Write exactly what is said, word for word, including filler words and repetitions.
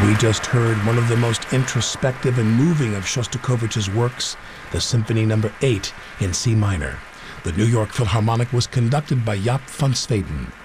We just heard one of the most introspective and moving of Shostakovich's works, the Symphony Number eight in C minor. The New York Philharmonic was conducted by Jaap van Zweden.